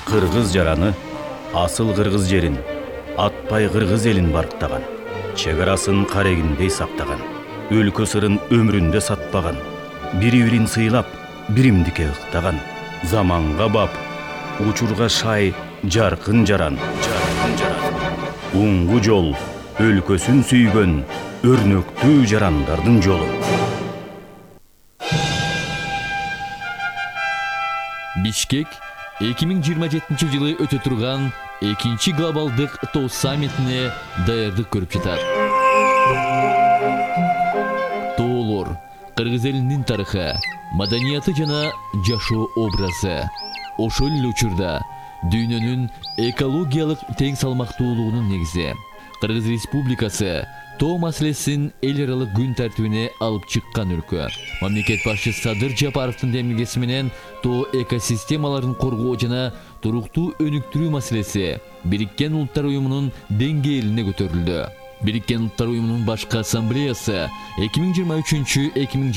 Кыргыз жараны асыл кыргыз жерин, атпай кыргыз элин барктаган, чегарасын карегиндей сактаган, өлкө сырын өмүрүндө сатпаган, бири-бирин сыйлап, биримдикке ыктаган, заманга бап, учурга шай, жаркын жаран, уңгу жол, өлкөсүн сүйгөн, өрнөктүү жарандардын жолу. Бишкек 2027 жылы өтө турган 2-чи глобалдык тоо саммитине даярдык көрүп жатат. Тоолор кыргыз элинин тарыхы, маданияты жана жашоо образы. Ошол эле учурда дүйнөнүн экологиялык тең салмактуулугунун негизи. Кыргыз Республикасы тоо маселесин эл аралык күн тартибине алып чыккан өлкө. Мамлекет башчысы Садыр Жапаровдун демилгеси менен тоо экосистемаларын коргоо жана туруктуу өнүктүрүү маселеси Бириккен Улуттар Уюмунун деңгээлине көтөрүлдү. Бириккен Улуттар Уюмунун башкы ассамблеясы 2023